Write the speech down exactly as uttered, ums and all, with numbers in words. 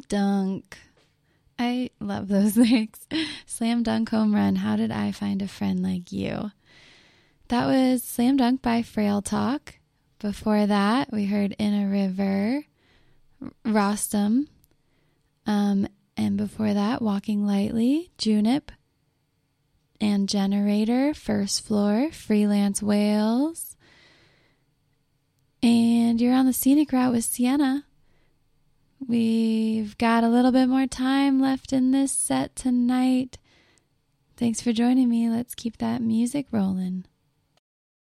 dunk. I love those lyrics. Slam dunk home run. How did I find a friend like you? That was Slam Dunk by Frail Talk. Before that, we heard In a River, Rostam. Um, and before that, Walking Lightly, Junip, and Generator, First Floor, Freelance Whales. And You're on the Scenic Route with Sienna. We've got a little bit more time left in this set tonight. Thanks for joining me. Let's keep that music rolling.